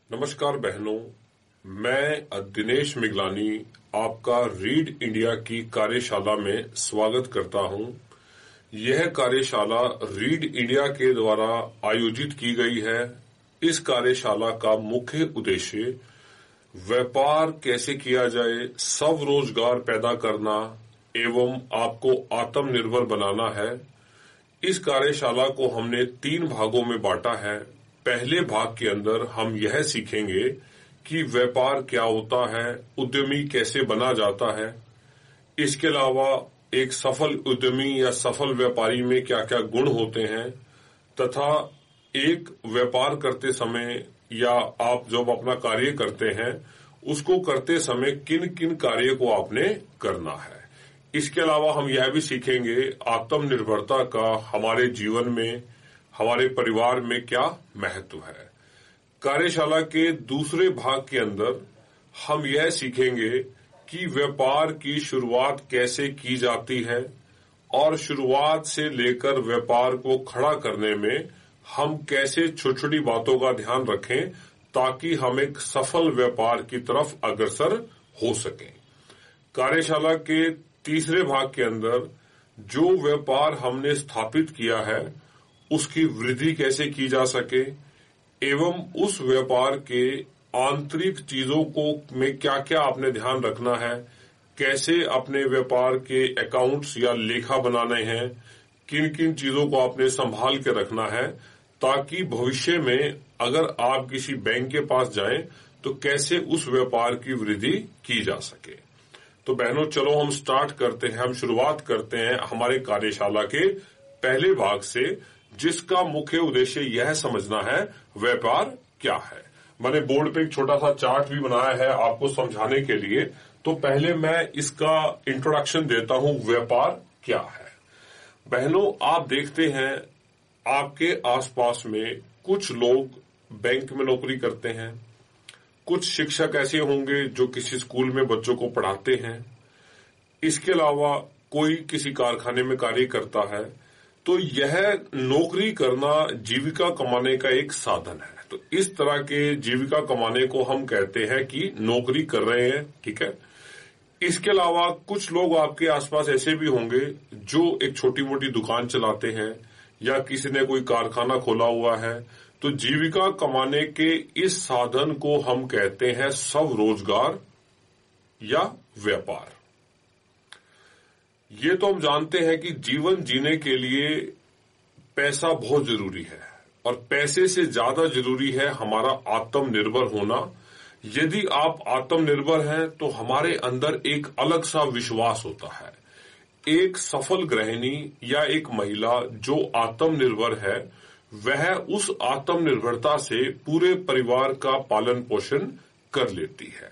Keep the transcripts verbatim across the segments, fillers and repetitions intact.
नमस्कार बहनों, मैं दिनेश मिगलानी आपका रीड इंडिया की कार्यशाला में स्वागत करता हूं। यह कार्यशाला रीड इंडिया के द्वारा आयोजित की गई है। इस कार्यशाला का मुख्य उद्देश्य व्यापार कैसे किया जाए, स्वरोजगार पैदा करना एवं आपको आत्मनिर्भर बनाना है। इस कार्यशाला को हमने तीन भागों में बांटा है। पहले भाग के अंदर हम यह सीखेंगे कि व्यापार क्या होता है, उद्यमी कैसे बना जाता है। इसके अलावा एक सफल उद्यमी या सफल व्यापारी में क्या क्या गुण होते हैं तथा एक व्यापार करते समय या आप जब अपना कार्य करते हैं उसको करते समय किन किन कार्य को आपने करना है। इसके अलावा हम यह भी सीखेंगे आत्मनिर्भरता का हमारे जीवन में, हमारे परिवार में क्या महत्व है। कार्यशाला के दूसरे भाग के अंदर हम यह सीखेंगे कि व्यापार की शुरुआत कैसे की जाती है और शुरुआत से लेकर व्यापार को खड़ा करने में हम कैसे छोटी छोटी बातों का ध्यान रखें ताकि हम एक सफल व्यापार की तरफ अग्रसर हो सकें। कार्यशाला के तीसरे भाग के अंदर जो व्यापार हमने स्थापित किया है उसकी वृद्धि कैसे की जा सके एवं उस व्यापार के आंतरिक चीजों को में क्या क्या आपने ध्यान रखना है, कैसे अपने व्यापार के अकाउंट्स या लेखा बनाने हैं, किन किन चीजों को आपने संभाल के रखना है ताकि भविष्य में अगर आप किसी बैंक के पास जाएं तो कैसे उस व्यापार की वृद्धि की जा सके। तो बहनों चलो हम स्टार्ट करते हैं, हम शुरुआत करते हैं हमारे कार्यशाला के पहले भाग से, जिसका मुख्य उद्देश्य यह समझना है व्यापार क्या है। मैंने बोर्ड पे एक छोटा सा चार्ट भी बनाया है आपको समझाने के लिए। तो पहले मैं इसका इंट्रोडक्शन देता हूं, व्यापार क्या है। बहनों आप देखते हैं आपके आसपास में कुछ लोग बैंक में नौकरी करते हैं, कुछ शिक्षक ऐसे होंगे जो किसी स्कूल में बच्चों को पढ़ाते हैं, इसके अलावा कोई किसी कारखाने में कार्य करता है। तो यह नौकरी करना जीविका कमाने का एक साधन है। तो इस तरह के जीविका कमाने को हम कहते हैं कि नौकरी कर रहे हैं, ठीक है। इसके अलावा कुछ लोग आपके आसपास ऐसे भी होंगे जो एक छोटी मोटी दुकान चलाते हैं या किसी ने कोई कारखाना खोला हुआ है। तो जीविका कमाने के इस साधन को हम कहते हैं स्वरोजगार या व्यापार। ये तो हम जानते हैं कि जीवन जीने के लिए पैसा बहुत जरूरी है और पैसे से ज्यादा जरूरी है हमारा आत्मनिर्भर होना। यदि आप आत्मनिर्भर हैं तो हमारे अंदर एक अलग सा विश्वास होता है। एक सफल गृहिणी या एक महिला जो आत्मनिर्भर है वह उस आत्मनिर्भरता से पूरे परिवार का पालन पोषण कर लेती है।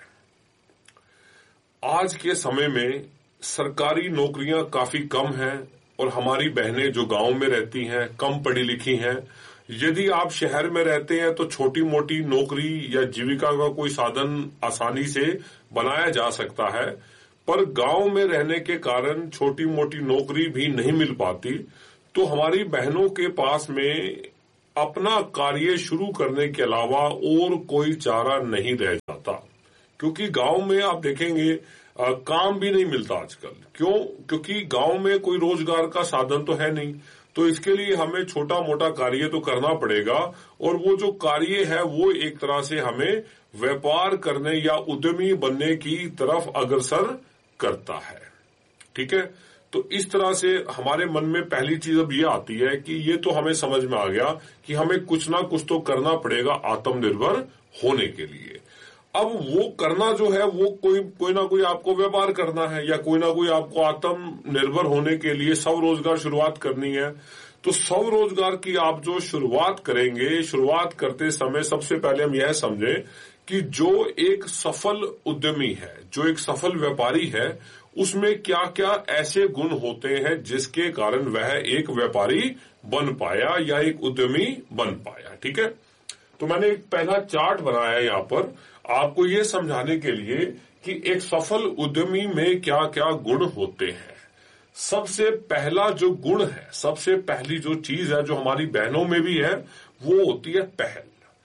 आज के समय में सरकारी नौकरियां काफी कम हैं और हमारी बहनें जो गांव में रहती हैं कम पढ़ी लिखी हैं। यदि आप शहर में रहते हैं तो छोटी मोटी नौकरी या जीविका का कोई साधन आसानी से बनाया जा सकता है, पर गांव में रहने के कारण छोटी मोटी नौकरी भी नहीं मिल पाती। तो हमारी बहनों के पास में अपना कार्य शुरू करने के अलावा और कोई चारा नहीं रह जाता, क्योंकि गांव में आप देखेंगे आ, काम भी नहीं मिलता आजकल। क्यों? क्योंकि गांव में कोई रोजगार का साधन तो है नहीं। तो इसके लिए हमें छोटा मोटा कार्य तो करना पड़ेगा और वो जो कार्य है वो एक तरह से हमें व्यापार करने या उद्यमी बनने की तरफ अग्रसर करता है, ठीक है। तो इस तरह से हमारे मन में पहली चीज अब ये आती है कि ये तो हमें समझ में आ गया कि हमें कुछ ना कुछ तो करना पड़ेगा आत्मनिर्भर होने के लिए। अब वो करना जो है वो कोई कोई ना कोई आपको व्यापार करना है या कोई ना कोई आपको आत्मनिर्भर होने के लिए स्वरोजगार शुरुआत करनी है। तो स्वरोजगार की आप जो शुरुआत करेंगे, शुरुआत करते समय सबसे पहले हम यह समझें कि जो एक सफल उद्यमी है, जो एक सफल व्यापारी है, उसमें क्या क्या ऐसे गुण होते हैं जिसके कारण वह एक व्यापारी बन पाया या एक उद्यमी बन पाया, ठीक है। तो मैंने एक पहला चार्ट बनाया है यहाँ पर आपको ये समझाने के लिए कि एक सफल उद्यमी में क्या क्या गुण होते हैं। सबसे पहला जो गुण है, सबसे पहली जो चीज है जो हमारी बहनों में भी है, वो होती है पहल।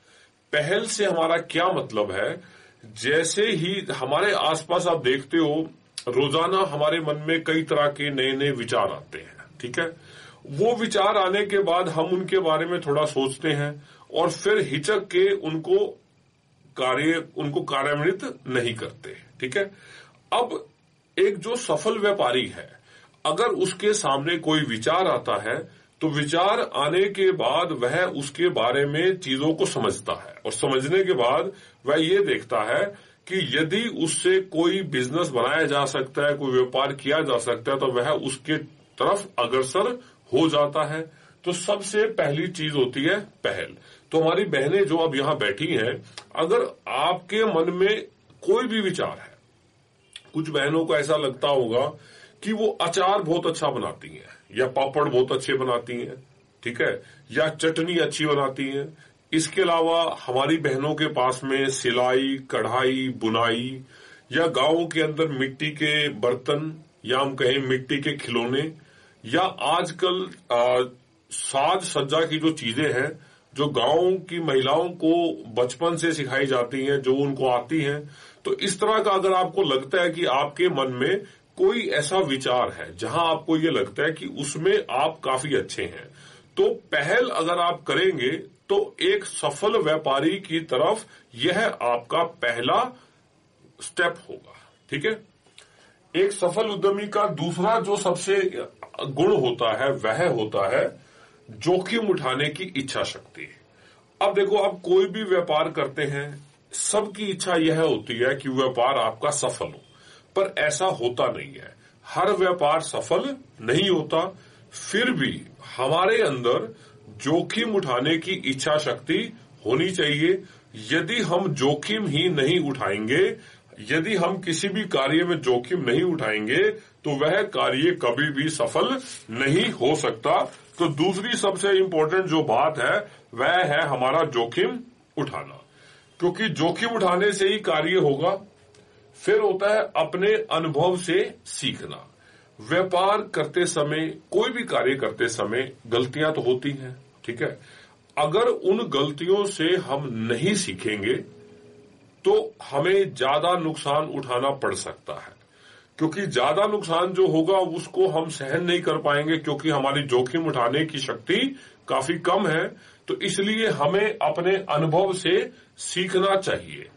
पहल से हमारा क्या मतलब है, जैसे ही हमारे आसपास आप देखते हो रोजाना हमारे मन में कई तरह के नए नए विचार आते हैं, ठीक है। वो विचार आने के बाद हम उनके बारे में थोड़ा सोचते हैं और फिर हिचक के उनको कार्य उनको कार्यान्वित नहीं करते, ठीक है। अब एक जो सफल व्यापारी है, अगर उसके सामने कोई विचार आता है तो विचार आने के बाद वह उसके बारे में चीजों को समझता है और समझने के बाद वह ये देखता है कि यदि उससे कोई बिजनेस बनाया जा सकता है, कोई व्यापार किया जा सकता है, तो वह उसके तरफ अग्रसर हो जाता है। तो सबसे पहली चीज होती है पहल। तो हमारी बहनें जो अब यहां बैठी हैं, अगर आपके मन में कोई भी विचार है, कुछ बहनों को ऐसा लगता होगा कि वो अचार बहुत अच्छा बनाती हैं या पापड़ बहुत अच्छे बनाती हैं, ठीक है, या चटनी अच्छी बनाती हैं। इसके अलावा हमारी बहनों के पास में सिलाई, कढ़ाई, बुनाई या गांवों के अंदर मिट्टी के बर्तन या हम कहें मिट्टी के खिलौने या आजकल साज सज्जा की जो चीजें हैं जो गांव की महिलाओं को बचपन से सिखाई जाती हैं, जो उनको आती हैं। तो इस तरह का अगर आपको लगता है कि आपके मन में कोई ऐसा विचार है जहां आपको ये लगता है कि उसमें आप काफी अच्छे हैं, तो पहल अगर आप करेंगे तो एक सफल व्यापारी की तरफ यह आपका पहला स्टेप होगा, ठीक है। एक सफल उद्यमी का दूसरा जो सबसे गुण होता है वह होता है जोखिम उठाने की इच्छा शक्ति। अब देखो, आप कोई भी व्यापार करते हैं, सबकी इच्छा यह होती है कि व्यापार आपका सफल हो, पर ऐसा होता नहीं है। हर व्यापार सफल नहीं होता। फिर भी हमारे अंदर जोखिम उठाने की इच्छा शक्ति होनी चाहिए। यदि हम जोखिम ही नहीं उठाएंगे, यदि हम किसी भी कार्य में जोखिम नहीं उठाएंगे, तो वह कार्य कभी भी सफल नहीं हो सकता। तो दूसरी सबसे इंपॉर्टेंट जो बात है वह है हमारा जोखिम उठाना, क्योंकि जोखिम उठाने से ही कार्य होगा। फिर होता है अपने अनुभव से सीखना। व्यापार करते समय, कोई भी कार्य करते समय गलतियां तो होती हैं, ठीक है। अगर उन गलतियों से हम नहीं सीखेंगे तो हमें ज्यादा नुकसान उठाना पड़ सकता है, क्योंकि ज्यादा नुकसान जो होगा उसको हम सहन नहीं कर पाएंगे, क्योंकि हमारी जोखिम उठाने की शक्ति काफी कम है। तो इसलिए हमें अपने अनुभव से सीखना चाहिए।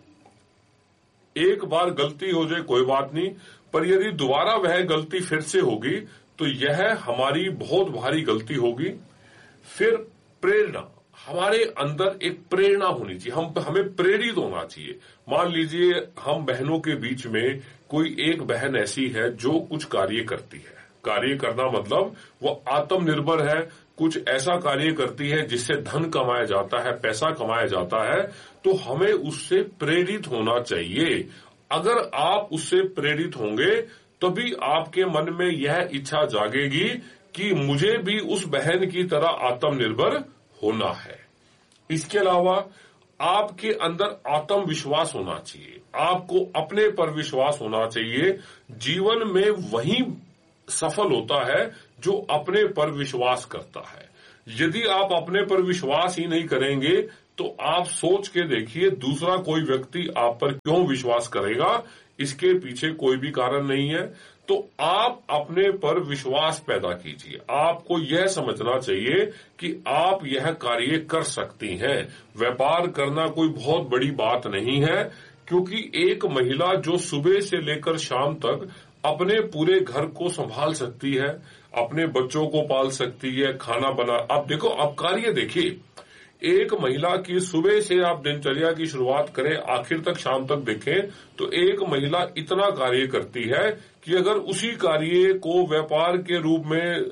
एक बार गलती हो जाए कोई बात नहीं, पर यदि दोबारा वह गलती फिर से होगी तो यह हमारी बहुत भारी गलती होगी। फिर प्रेरणा, हमारे अंदर एक प्रेरणा होनी चाहिए, हम हमें प्रेरित होना चाहिए। मान लीजिए हम बहनों के बीच में कोई एक बहन ऐसी है जो कुछ कार्य करती है। कार्य करना मतलब वो आत्मनिर्भर है, कुछ ऐसा कार्य करती है जिससे धन कमाया जाता है, पैसा कमाया जाता है, तो हमें उससे प्रेरित होना चाहिए। अगर आप उससे प्रेरित होंगे तभी आपके मन में यह इच्छा जागेगी कि मुझे भी उस बहन की तरह आत्मनिर्भर होना है। इसके अलावा आपके अंदर आत्मविश्वास होना चाहिए, आपको अपने पर विश्वास होना चाहिए। जीवन में वही सफल होता है जो अपने पर विश्वास करता है। यदि आप अपने पर विश्वास ही नहीं करेंगे तो आप सोच के देखिए दूसरा कोई व्यक्ति आप पर क्यों विश्वास करेगा, इसके पीछे कोई भी कारण नहीं है। तो आप अपने पर विश्वास पैदा कीजिए। आपको यह समझना चाहिए कि आप यह कार्य कर सकती हैं। व्यापार करना कोई बहुत बड़ी बात नहीं है, क्योंकि एक महिला जो सुबह से लेकर शाम तक अपने पूरे घर को संभाल सकती है, अपने बच्चों को पाल सकती है, खाना बना। अब देखो, अब कार्य देखिए, एक महिला की सुबह से आप दिनचर्या की शुरुआत करें, आखिर तक शाम तक देखें, तो एक महिला इतना कार्य करती है कि अगर उसी कार्य को व्यापार के रूप में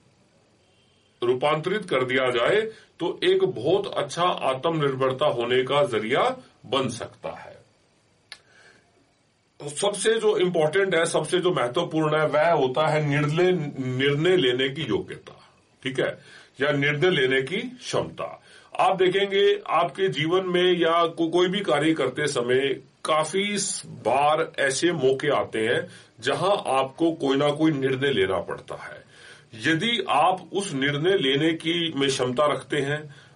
रूपांतरित कर दिया जाए तो एक बहुत अच्छा आत्मनिर्भरता होने का जरिया बन सकता है। सबसे जो इम्पोर्टेंट है, सबसे जो महत्वपूर्ण है, वह होता है निर्णय निर्णय लेने की योग्यता, ठीक है, या निर्णय लेने की क्षमता। आप देखेंगे आपके जीवन में या को, कोई भी कार्य करते समय काफी बार ऐसे मौके आते हैं जहां आपको कोई ना कोई निर्णय लेना पड़ता है। यदि आप उस निर्णय लेने की में क्षमता रखते हैं,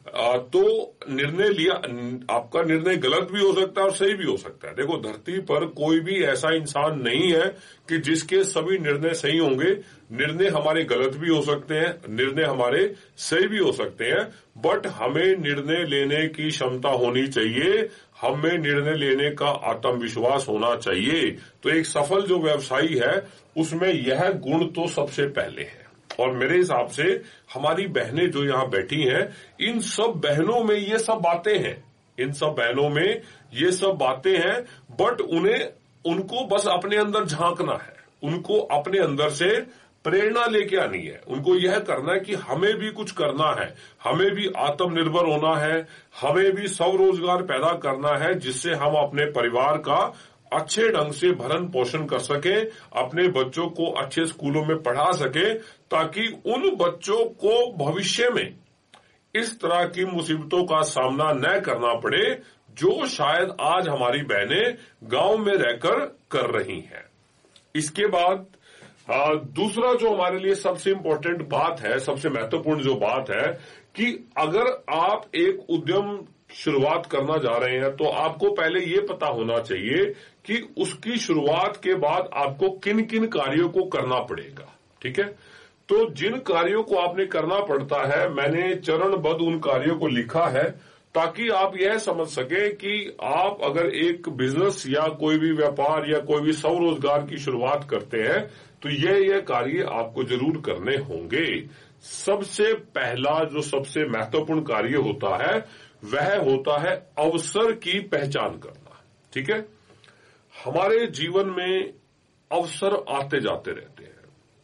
तो निर्णय लिया, आपका निर्णय गलत भी हो सकता है और सही भी हो सकता है। देखो, धरती पर कोई भी ऐसा इंसान नहीं है कि जिसके सभी निर्णय सही होंगे। निर्णय हमारे गलत भी हो सकते हैं, निर्णय हमारे सही भी हो सकते हैं, बट हमें निर्णय लेने की क्षमता होनी चाहिए, हमें निर्णय लेने का आत्मविश्वास होना चाहिए। तो एक सफल जो व्यवसायी है उसमें यह गुण तो सबसे पहले है। और मेरे हिसाब से हमारी बहनें जो यहाँ बैठी हैं, इन सब बहनों में ये सब बातें हैं, इन सब बहनों में ये सब बातें हैं, बट उन्हें उनको बस अपने अंदर झांकना है, उनको अपने अंदर से प्रेरणा लेके आनी है। उनको यह करना है कि हमें भी कुछ करना है, हमें भी आत्मनिर्भर होना है, हमें भी स्वरोजगार पैदा करना है, जिससे हम अपने परिवार का अच्छे ढंग से भरण पोषण कर सके, अपने बच्चों को अच्छे स्कूलों में पढ़ा सके, ताकि उन बच्चों को भविष्य में इस तरह की मुसीबतों का सामना न करना पड़े जो शायद आज हमारी बहनें गांव में रहकर कर रही हैं। इसके बाद आ, दूसरा जो हमारे लिए सबसे इम्पोर्टेंट बात है, सबसे महत्वपूर्ण जो बात है, कि अगर आप एक उद्यम शुरुआत करना जा रहे हैं तो आपको पहले ये पता होना चाहिए कि उसकी शुरुआत के बाद आपको किन किन कार्यों को करना पड़ेगा। ठीक है, तो जिन कार्यों को आपने करना पड़ता है, मैंने चरणबद्ध उन कार्यों को लिखा है ताकि आप यह समझ सके कि आप अगर एक बिजनेस या कोई भी व्यापार या कोई भी स्वरोजगार की शुरुआत करते हैं तो यह यह कार्य आपको जरूर करने होंगे। सबसे पहला जो सबसे महत्वपूर्ण कार्य होता है वह होता है अवसर की पहचान करना। ठीक है, हमारे जीवन में अवसर आते जाते रहते हैं।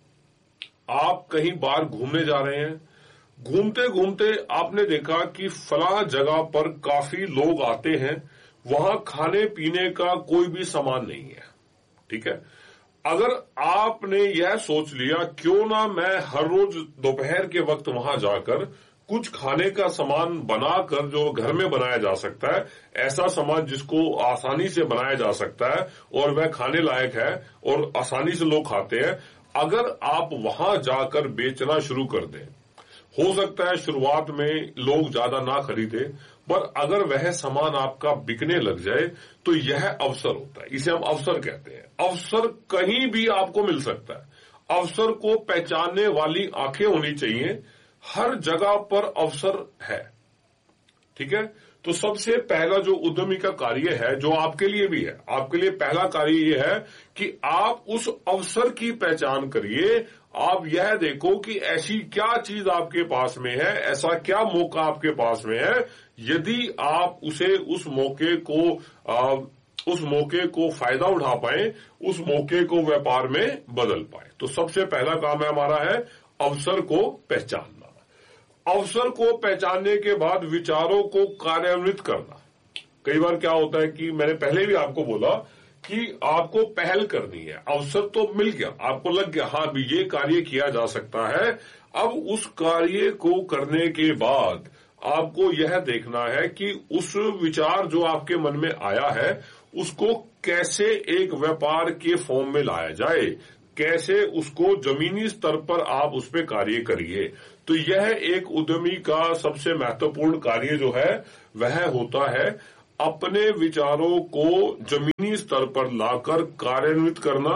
आप कहीं बाहर घूमने जा रहे हैं, घूमते घूमते आपने देखा कि फलां जगह पर काफी लोग आते हैं, वहां खाने पीने का कोई भी सामान नहीं है। ठीक है, अगर आपने यह सोच लिया क्यों ना मैं हर रोज दोपहर के वक्त वहां जाकर कुछ खाने का सामान बनाकर, जो घर में बनाया जा सकता है, ऐसा सामान जिसको आसानी से बनाया जा सकता है और वह खाने लायक है और आसानी से लोग खाते हैं, अगर आप वहां जाकर बेचना शुरू कर दें, हो सकता है शुरुआत में लोग ज्यादा ना खरीदे, पर अगर वह सामान आपका बिकने लग जाए तो यह अवसर होता है। इसे हम अवसर कहते हैं। अवसर कहीं भी आपको मिल सकता है। अवसर को पहचानने वाली आंखें होनी चाहिए। हर जगह पर अवसर है। ठीक है, तो सबसे पहला जो उद्यमी का कार्य है, जो आपके लिए भी है, आपके लिए पहला कार्य यह है कि आप उस अवसर की पहचान करिए। आप यह देखो कि ऐसी क्या चीज आपके पास में है, ऐसा क्या मौका आपके पास में है, यदि आप उसे उस मौके को आ, उस मौके को फायदा उठा पाए, उस मौके को व्यापार में बदल पाए। तो सबसे पहला काम है हमारा है अवसर को पहचानना। अवसर को पहचानने के बाद विचारों को कार्यान्वित करना। कई बार क्या होता है कि मैंने पहले भी आपको बोला कि आपको पहल करनी है। अवसर तो मिल गया, आपको लग गया हाँ भी ये कार्य किया जा सकता है। अब उस कार्य को करने के बाद आपको यह देखना है कि उस विचार जो आपके मन में आया है उसको कैसे एक व्यापार के फॉर्म में लाया जाए, कैसे उसको जमीनी स्तर पर आप उस पर कार्य करिए। तो यह एक उद्यमी का सबसे महत्वपूर्ण कार्य जो है वह होता है अपने विचारों को जमीनी स्तर पर लाकर कार्यान्वित करना,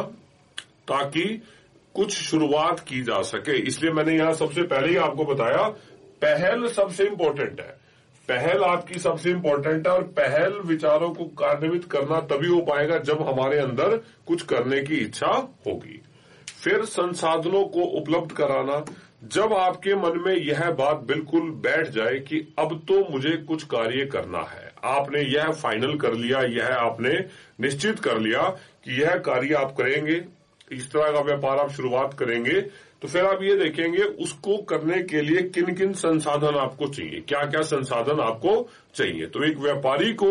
ताकि कुछ शुरुआत की जा सके। इसलिए मैंने यहां सबसे पहले ही आपको बताया, पहल सबसे इंपॉर्टेंट है। पहल आपकी सबसे इंपॉर्टेंट है और पहल विचारों को कार्यान्वित करना तभी हो पाएगा जब हमारे अंदर कुछ करने की इच्छा होगी। फिर संसाधनों को उपलब्ध कराना। जब आपके मन में यह बात बिल्कुल बैठ जाए कि अब तो मुझे कुछ कार्य करना है, आपने यह फाइनल कर लिया, यह आपने निश्चित कर लिया कि यह कार्य आप करेंगे, इस तरह का व्यापार आप शुरुआत करेंगे, तो फिर आप ये देखेंगे उसको करने के लिए किन किन संसाधन आपको चाहिए, क्या क्या संसाधन आपको चाहिए। तो एक व्यापारी को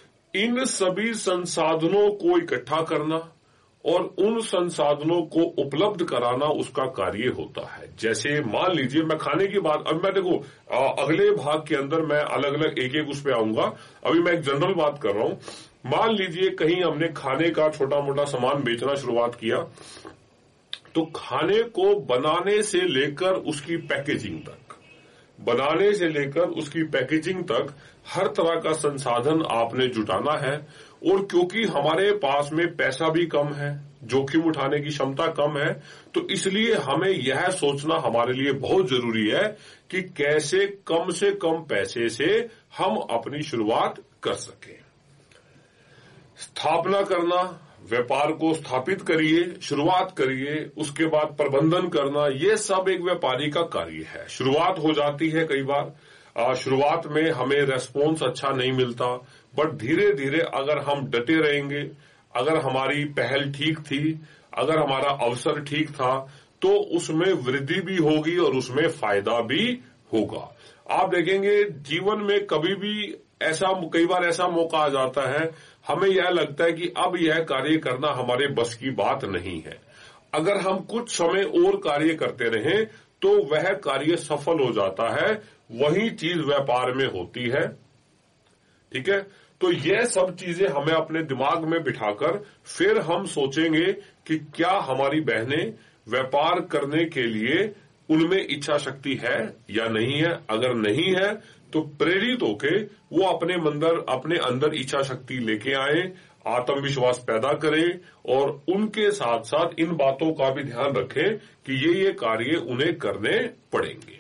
इन सभी संसाधनों को इकट्ठा करना और उन संसाधनों को उपलब्ध कराना उसका कार्य होता है। जैसे मान लीजिए मैं खाने की बात, अब मैं देखो अगले भाग के अंदर मैं अलग अलग एक एक उस पे आऊंगा, अभी मैं एक जनरल बात कर रहा हूं। मान लीजिए कहीं हमने खाने का छोटा मोटा सामान बेचना शुरुआत किया, तो खाने को बनाने से लेकर उसकी पैकेजिंग तक, बनाने से लेकर उसकी पैकेजिंग तक हर तरह का संसाधन आपने जुटाना है। और क्योंकि हमारे पास में पैसा भी कम है, जोखिम उठाने की क्षमता कम है, तो इसलिए हमें यह सोचना हमारे लिए बहुत जरूरी है कि कैसे कम से कम पैसे से हम अपनी शुरुआत कर सकें। स्थापना करना, व्यापार को स्थापित करिए, शुरुआत करिए, उसके बाद प्रबंधन करना, ये सब एक व्यापारी का कार्य है। शुरुआत हो जाती है कई बार, आ, शुरुआत में हमें रेस्पॉन्स अच्छा नहीं मिलता, बट धीरे धीरे अगर हम डटे रहेंगे, अगर हमारी पहल ठीक थी, अगर हमारा अवसर ठीक था, तो उसमें वृद्धि भी होगी और उसमें फायदा भी होगा। आप देखेंगे जीवन में कभी भी ऐसा, कई बार ऐसा मौका आ जाता है, हमें यह लगता है कि अब यह कार्य करना हमारे बस की बात नहीं है। अगर हम कुछ समय और कार्य करते रहें तो वह कार्य सफल हो जाता है। वही चीज व्यापार में होती है। ठीक है, तो यह सब चीजें हमें अपने दिमाग में बिठाकर फिर हम सोचेंगे कि क्या हमारी बहनें व्यापार करने के लिए उनमें इच्छा शक्ति है या नहीं है। अगर नहीं है तो प्रेरित होके वो अपने अंदर अपने अंदर इच्छा शक्ति लेके आए, आत्मविश्वास पैदा करें और उनके साथ साथ इन बातों का भी ध्यान रखें कि ये ये कार्य उन्हें करने पड़ेंगे।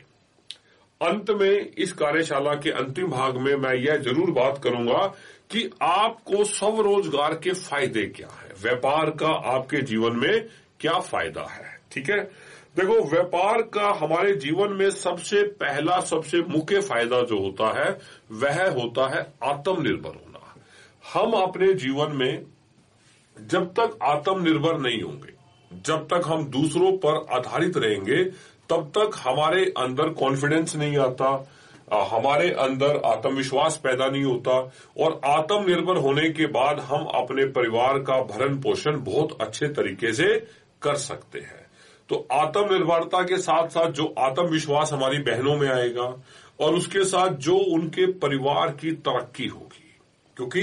अंत में इस कार्यशाला के अंतिम भाग में मैं यह जरूर बात करूंगा कि आपको स्वरोजगार के फायदे क्या है, व्यापार का आपके जीवन में क्या फायदा है। ठीक है, देखो व्यापार का हमारे जीवन में सबसे पहला सबसे मुख्य फायदा जो होता है वह होता है आत्मनिर्भर होना। हम अपने जीवन में जब तक आत्मनिर्भर नहीं होंगे, जब तक हम दूसरों पर आधारित रहेंगे, तब तक हमारे अंदर कॉन्फिडेंस नहीं आता, हमारे अंदर आत्मविश्वास पैदा नहीं होता और आत्मनिर्भर होने के बाद हम अपने परिवार का भरण पोषण बहुत अच्छे तरीके से कर सकते हैं। तो आत्मनिर्भरता के साथ साथ जो आत्मविश्वास हमारी बहनों में आएगा और उसके साथ जो उनके परिवार की तरक्की होगी, क्योंकि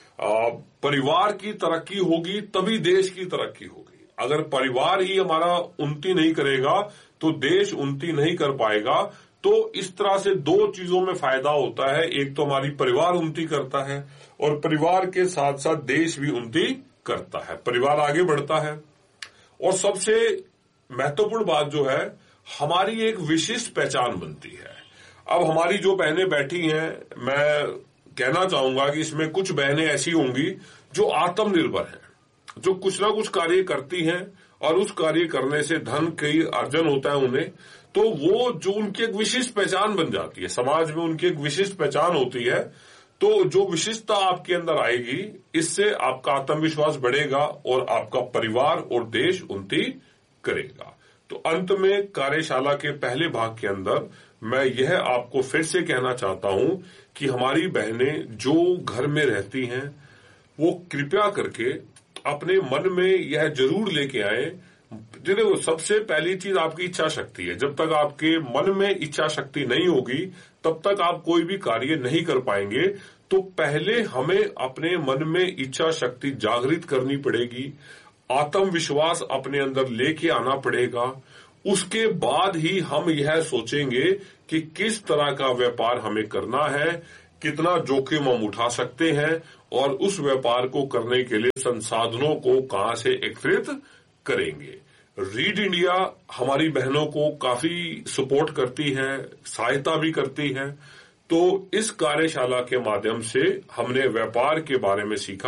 परिवार की तरक्की होगी तभी देश की तरक्की होगी। अगर परिवार ही हमारा उन्नति नहीं करेगा तो देश उन्नति नहीं कर पाएगा। तो इस तरह से दो चीजों में फायदा होता है, एक तो हमारी परिवार उन्नति करता है और परिवार के साथ साथ देश भी उन्नति करता है, परिवार आगे बढ़ता है। और सबसे महत्वपूर्ण बात जो है, हमारी एक विशिष्ट पहचान बनती है। अब हमारी जो बहनें बैठी हैं, मैं कहना चाहूंगा कि इसमें कुछ बहनें ऐसी होंगी जो आत्मनिर्भर हैं, जो कुछ ना कुछ कार्य करती हैं और उस कार्य करने से धन कई अर्जन होता है उन्हें, तो वो जो उनकी एक विशिष्ट पहचान बन जाती है, समाज में उनकी एक विशिष्ट पहचान होती है। तो जो विशिष्टता आपके अंदर आएगी, इससे आपका आत्मविश्वास बढ़ेगा और आपका परिवार और देश उन्नति करेगा। तो अंत में कार्यशाला के पहले भाग के अंदर मैं यह आपको फिर से कहना चाहता हूं कि हमारी बहनें जो घर में रहती हैं वो कृपया करके अपने मन में यह जरूर लेके आए। देखो, सबसे पहली चीज आपकी इच्छा शक्ति है। जब तक आपके मन में इच्छा शक्ति नहीं होगी तब तक आप कोई भी कार्य नहीं कर पाएंगे। तो पहले हमें अपने मन में इच्छा शक्ति जागृत करनी पड़ेगी, आत्मविश्वास अपने अंदर लेके आना पड़ेगा। उसके बाद ही हम यह सोचेंगे कि किस तरह का व्यापार हमें करना है, कितना जोखिम हम उठा सकते हैं और उस व्यापार को करने के लिए संसाधनों को कहां से एकत्रित करेंगे। रीड इंडिया हमारी बहनों को काफी सपोर्ट करती है, सहायता भी करती है। तो इस कार्यशाला के माध्यम से हमने व्यापार के बारे में सीखा।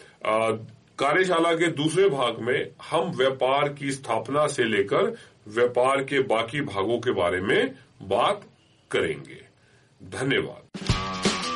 कार्यशाला के दूसरे भाग में हम व्यापार की स्थापना से लेकर व्यापार के बाकी भागों के बारे में बात करेंगे। धन्यवाद।